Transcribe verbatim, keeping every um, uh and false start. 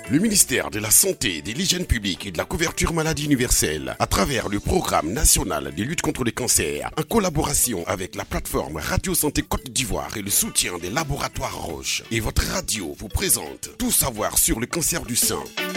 Le ministère de la Santé, de l'Hygiène publique et de la couverture maladie universelle, à travers le programme national de lutte contre le cancer, en collaboration avec la plateforme Radio Santé Côte d'Ivoire et le soutien des laboratoires Roche. Et votre radio vous présente Tout savoir sur le cancer du sein.